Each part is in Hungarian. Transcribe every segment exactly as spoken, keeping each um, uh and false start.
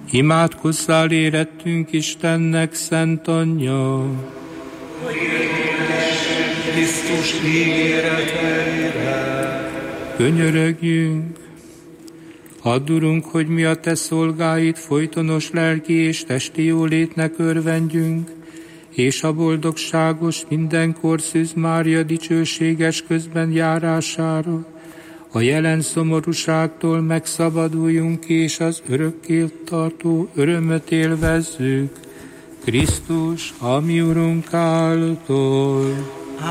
Imádkozzál érettünk Istennek, Szent Anyja! Hogy érvényesen Krisztus ígéreteire. Könyörögjünk! Add, Urunk, hogy mi a Te szolgáid folytonos lelki és testi jólétnek örvendjünk, és a boldogságos mindenkor Szűz Mária dicsőséges közben járására a jelen szomorúságtól megszabaduljunk, és az örökké tartó örömöt élvezzük. Krisztus, a mi Urunk által.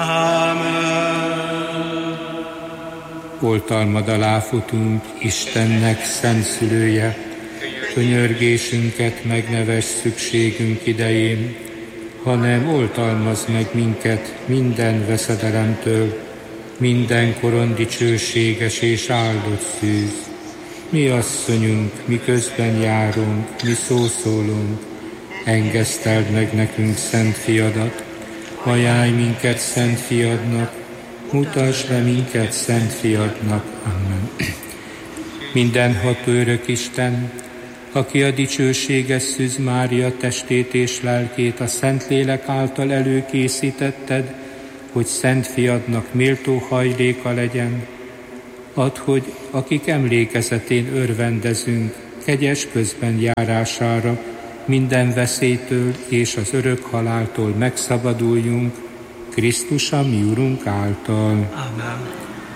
Ámen. Oltalmad alá futunk, Istennek szent szülője, könyörgésünket megnevess szükségünk idején, hanem oltalmazz meg minket minden veszedelemtől, mindenkoron dicsőséges és áldott szűz. Mi asszonyunk, miközben járunk, mi szószólunk, engeszteld meg nekünk szent fiadat, ajánlj minket szent fiadnak, mutasd be minket szent fiadnak. Amen. Mindenható örök Isten, aki a dicsőséges Szűz Mária testét és lelkét a Szentlélek által előkészítetted, hogy szent fiadnak méltó hajléka legyen, add, hogy akik emlékezetén örvendezünk, kegyes közben járására minden veszélytől és az örök haláltól megszabaduljunk, Krisztus a mi Urunk által. Amen.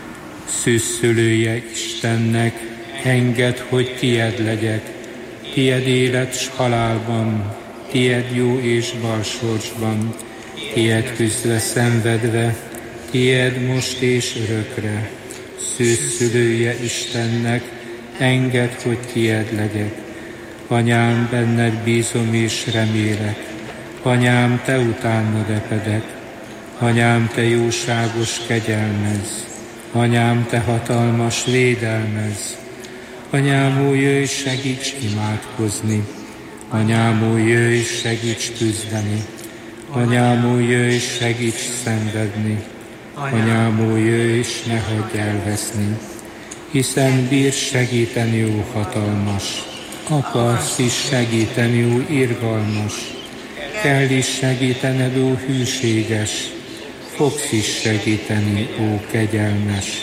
Szűzszülője Istennek, engedd, hogy tied legyek, tied élet s halálban, tied jó és bal sorsban, tied küzdve szenvedve, tied most és örökre. Szűzszülője Istennek, engedd, hogy tied legyek. Anyám, benned bízom és remélek, Anyám, te utánod epedek, Anyám, te jóságos kegyelmez, Anyám, te hatalmas védelmez, Anyám, ó, jöjj, segíts imádkozni, Anyám, ó, jöjj, segíts küzdeni, Anyám, ó, jöjj, segíts szenvedni, Anyám, ó, jöjj, és ne hagyj elveszni, hiszen bírsz segíteni, ó hatalmas, akarsz is segíteni, ó irgalmas, kell is segítened, ó hűséges, fogsz is segíteni, ó kegyelmes.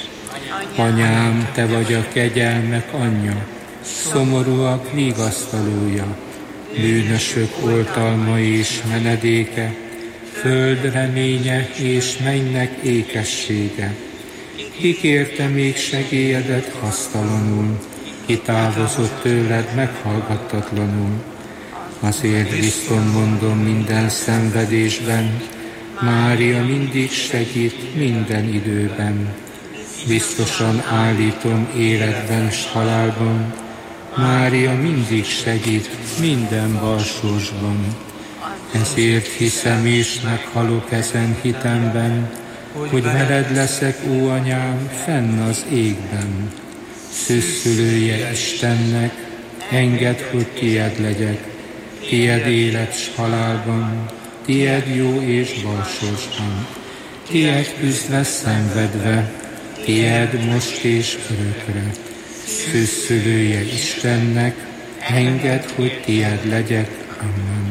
Anyám, te vagy a kegyelmek anyja, szomorúak vigasztalója, bűnösök oltalma és menedéke, föld reménye és mennynek ékessége. Ki kérte még segélyedet hasztalanul, ki távozott tőled meghallgattatlanul. Azért bizton mondom minden szenvedésben, Mária mindig segít minden időben. Biztosan állítom életben s halálban, Mária mindig segít minden balsorsban. Ezért hiszem és meghalok ezen hitemben, hogy veled leszek, ó anyám, fenn az égben. Szűzszülője Istennek, engedd, hogy tied legyek, tied élet s halálban, tied jó és balsorsban, tied küzdve szenvedve, tied most és örökre. Szűzszülője Istennek, engedd, hogy tied legyek. Amen.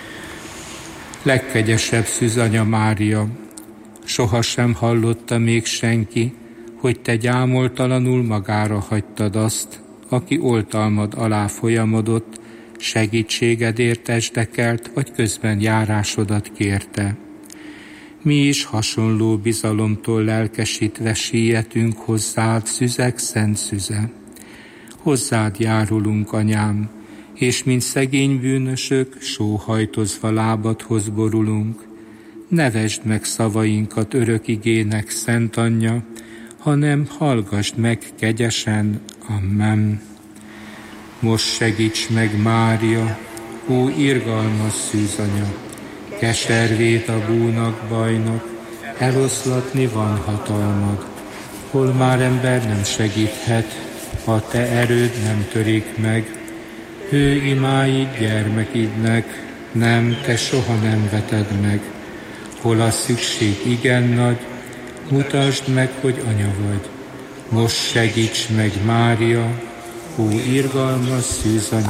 Legkegyesebb szűzanya Mária, sohasem hallotta még senki, hogy te gyámoltalanul magára hagytad azt, aki oltalmad alá folyamodott, segítségedért esdekelt, vagy közben járásodat kérte. Mi is hasonló bizalomtól lelkesítve sietünk hozzád, szüzek szent szüze. Hozzád járulunk, anyám, és mint szegény bűnösök, sóhajtozva lábadhoz borulunk. Ne vesd meg szavainkat örök igének, Szent Anyja, hanem hallgasd meg kegyesen. Amen. Most segíts meg, Mária, ó irgalmas szűzanya, keservét a búnak, bajnak, eloszlatni van hatalmad, hol már ember nem segíthet, ha te erőd nem törik meg. Hő imáid gyermekidnek, nem, te soha nem veted meg. Hol a szükség igen nagy, mutasd meg, hogy anya vagy. Most segíts meg, Mária, ó irgalmas szűzanya.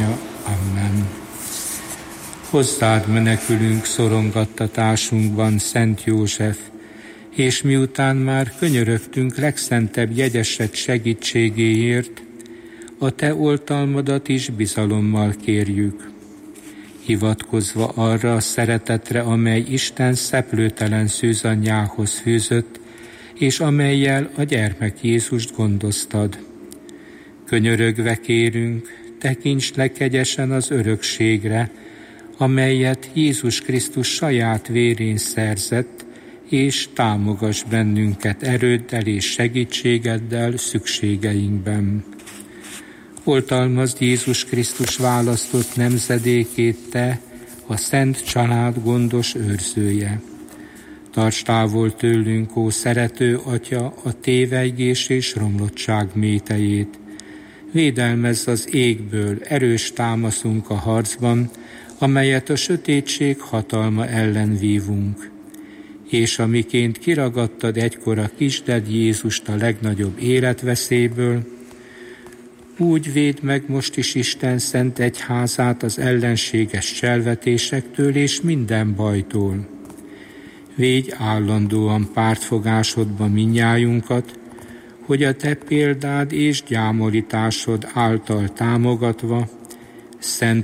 Amen. Hozzád menekülünk szorongattatásunkban, Szent József, és miután már könyörögtünk legszentebb jegyesed segítségéért, a te oltalmadat is bizalommal kérjük. Hivatkozva arra a szeretetre, amely Isten szeplőtelen szűzanyjához fűzött, és amellyel a gyermek Jézust gondoztad. Könyörögve kérünk, tekints le kegyesen az örökségre, amelyet Jézus Krisztus saját vérén szerzett, és támogass bennünket erőddel és segítségeddel szükségeinkben. Oltalmazd Jézus Krisztus választott nemzedékét te, a szent család gondos őrzője. Tarts távol tőlünk, ó szerető Atya, a tévejgés és romlottság métejét. Védelmezz az égből erős támaszunk a harcban, amelyet a sötétség hatalma ellen vívunk. És amiként kiragadtad egykor a kisded Jézust a legnagyobb életveszélyből, úgy védd meg most is Isten szent egyházát az ellenséges cselvetésektől és minden bajtól. Védj állandóan pártfogásodba mindnyájunkat, hogy a te példád és gyámolításod által támogatva szent